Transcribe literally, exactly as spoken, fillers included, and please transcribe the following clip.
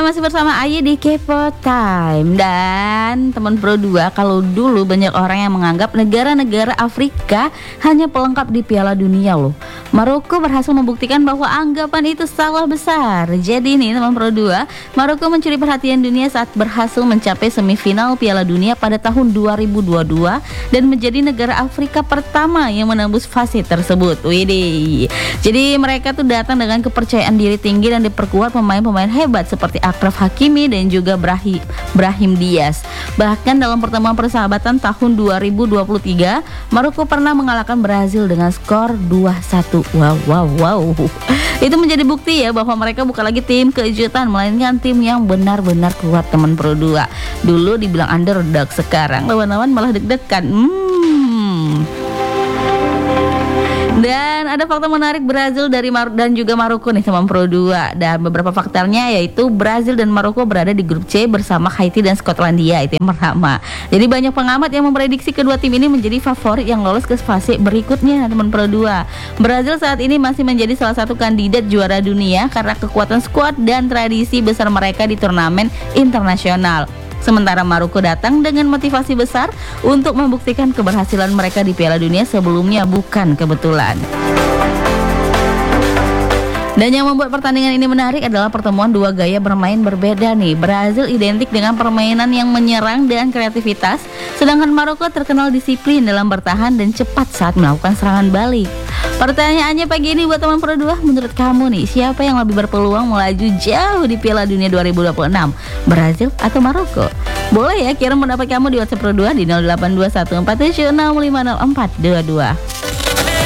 masih bersama Ayu di Kepo Time. Dan teman Pro dua, kalau dulu banyak orang yang menganggap negara-negara Afrika hanya pelengkap di Piala Dunia loh. Maroko berhasil membuktikan bahwa anggapan itu salah besar. Jadi nih teman Pro dua, Maroko mencuri perhatian dunia saat berhasil mencapai semifinal Piala Dunia pada tahun dua ribu dua puluh dua dan menjadi negara Afrika pertama yang menembus fase tersebut. Widih. Jadi mereka tuh datang dengan kepercayaan diri tinggi dan diperkuat pemain-pemain hebat seperti Achraf Hakimi dan juga Brahim, Brahim Diaz. Bahkan dalam pertemuan persahabatan tahun dua ribu dua puluh tiga, Maroko pernah mengalahkan Brazil dengan skor dua satu. Wow, wow, wow. Itu menjadi bukti ya bahwa mereka bukan lagi tim kejutan, melainkan tim yang benar-benar kuat teman Pro dua. Dulu dibilang underdog, sekarang lawan-lawan malah deg-degan. Hmm. Dan ada fakta menarik Brazil dari Mar- dan juga Maroko nih teman Pro dua. Dan beberapa faktanya yaitu Brazil dan Maroko berada di grup C bersama Haiti dan Skotlandia, itu yang pertama. Jadi banyak pengamat yang memprediksi kedua tim ini menjadi favorit yang lolos ke fase berikutnya teman Pro dua. Brazil saat ini masih menjadi salah satu kandidat juara dunia karena kekuatan skuad dan tradisi besar mereka di turnamen internasional. Sementara Maroko datang dengan motivasi besar untuk membuktikan keberhasilan mereka di Piala Dunia sebelumnya, bukan kebetulan. Dan yang membuat pertandingan ini menarik adalah pertemuan dua gaya bermain berbeda nih. Brazil identik dengan permainan yang menyerang dan kreativitas, sedangkan Maroko terkenal disiplin dalam bertahan dan cepat saat melakukan serangan balik. Pertanyaannya pagi ini buat teman Pro dua, menurut kamu nih, siapa yang lebih berpeluang melaju jauh di Piala Dunia dua ribu dua puluh enam? Brazil atau Maroko? Boleh ya kirim pendapat kamu di WhatsApp Pro dua di nol delapan dua satu empat tujuh enam lima nol empat dua dua.